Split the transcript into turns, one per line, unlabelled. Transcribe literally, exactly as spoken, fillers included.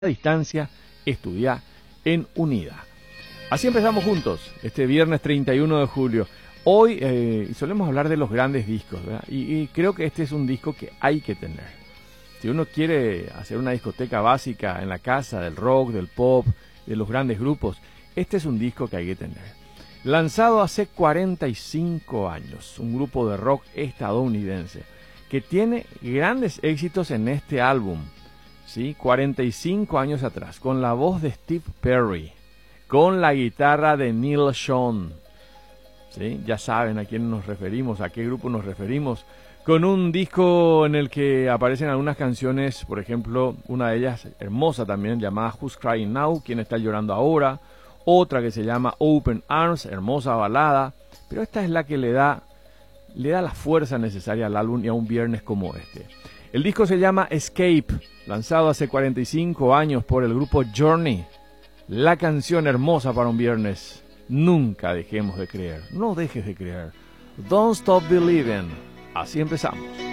a distancia, estudia en UNIDA. Así empezamos juntos, este viernes treinta y uno de julio. Hoy eh, solemos hablar de los grandes discos, ¿verdad? Y, y creo que este es un disco que hay que tener. Si uno quiere hacer una discoteca básica en la casa del rock, del pop, de los grandes grupos, este es un disco que hay que tener. Lanzado hace cuarenta y cinco años, un grupo de rock estadounidense que tiene grandes éxitos en este álbum. ¿Sí? cuarenta y cinco años atrás, con la voz de Steve Perry, con la guitarra de Neil Schon. ¿Sí? Ya saben a quién nos referimos, a qué grupo nos referimos. Con un disco en el que aparecen algunas canciones, por ejemplo, una de ellas hermosa también, llamada Who's Crying Now, ¿Quién está llorando ahora? Otra que se llama Open Arms, hermosa balada, pero esta es la que le da, le da la fuerza necesaria al álbum y a un viernes como este. El disco se llama Escape, lanzado hace cuarenta y cinco años por el grupo Journey. La canción hermosa para un viernes. Nunca dejemos de creer, no dejes de creer. Don't Stop Believing. Así empezamos.